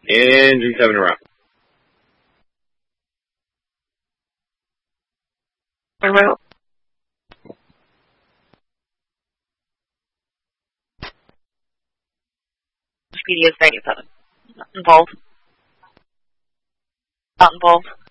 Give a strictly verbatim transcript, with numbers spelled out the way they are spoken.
And G seven around. Around. Speedy is ninety-seven. Not involved. Not involved.